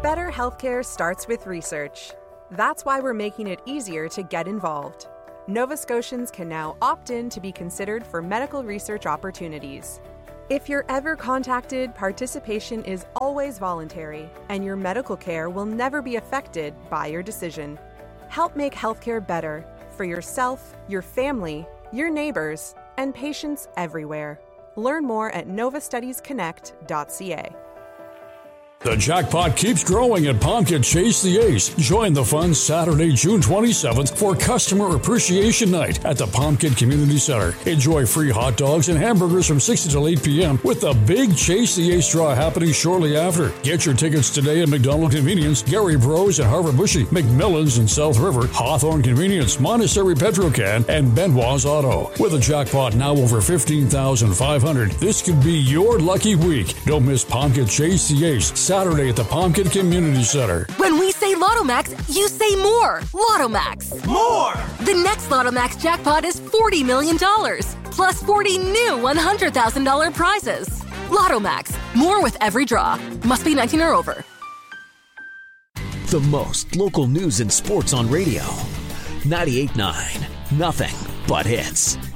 Better healthcare starts with research. That's why we're making it easier to get involved. Nova Scotians can now opt in to be considered for medical research opportunities. If you're ever contacted, participation is always voluntary, and your medical care will never be affected by your decision. Help make healthcare better for yourself, your family, your neighbors, and patients everywhere. Learn more at novastudiesconnect.ca. The jackpot keeps growing at Pumpkin Chase the Ace. Join the fun Saturday, June 27th for Customer Appreciation Night at the Pumpkin Community Center. Enjoy free hot dogs and hamburgers from 6 until 8 p.m. with the big Chase the Ace draw happening shortly after. Get your tickets today at McDonald Convenience, Gary Bros at Harvard Bushy, McMillan's in South River, Hawthorne Convenience, Montessori Petrocan, and Benoit's Auto. With a jackpot now over $15,500, this could be your lucky week. Don't miss Pumpkin Chase the Ace Saturday at the Pumpkin Community Center. When we say Lotto Max, you say more. Lotto Max. More! The next Lotto Max jackpot is $40 million, plus 40 new $100,000 prizes. Lotto Max. More with every draw. Must be 19 or over. The most local news and sports on radio. 98.9. Nothing but hits.